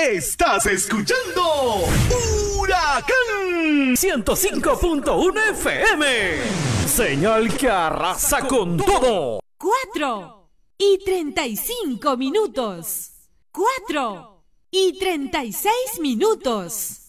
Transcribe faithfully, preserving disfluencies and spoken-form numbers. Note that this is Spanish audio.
Estás escuchando Huracán ciento cinco punto uno F M. Señal que arrasa con todo. Cuatro y treinta y cinco minutos. Cuatro y treinta y seis minutos.